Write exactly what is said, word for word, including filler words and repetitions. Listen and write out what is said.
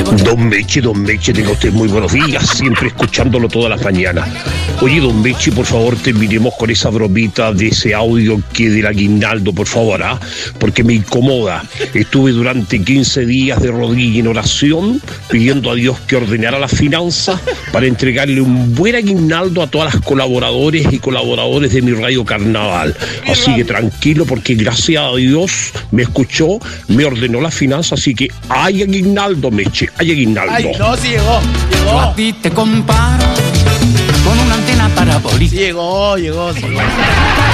Don Meche, don Meche, tenga usted muy buenos días, siempre escuchándolo todas las mañanas. Oye, don Meche, por favor, terminemos con esa bromita de ese audio que del aguinaldo, por favor, ¿ah? Porque me incomoda. Estuve durante quince días de rodilla en oración, pidiendo a Dios que ordenara las finanzas para entregarle un buen aguinaldo a todas las colaboradores y colaboradores de mi Radio Carnaval. Así que tranquilo, porque gracias a Dios me escuchó, me ordenó las finanzas, así que hay aguinaldo, Meche, hay aguinaldo. Ay, no, sí llegó, llegó. Yo a ti te comparo con una antena parabólica. Sí llegó, llegó, sí llegó.